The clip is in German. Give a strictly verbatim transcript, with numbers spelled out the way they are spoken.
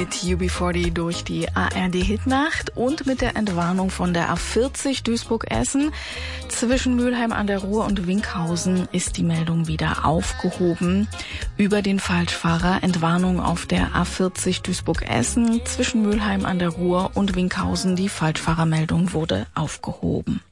Hit U B vierzig durch die A R D-Hitnacht und mit der Entwarnung von der A vierzig Duisburg-Essen. Zwischen Mülheim an der Ruhr und Winkhausen ist die Meldung wieder aufgehoben. Über den Falschfahrer Entwarnung auf der A vierzig Duisburg-Essen. Zwischen Mülheim an der Ruhr und Winkhausen die Falschfahrermeldung wurde aufgehoben.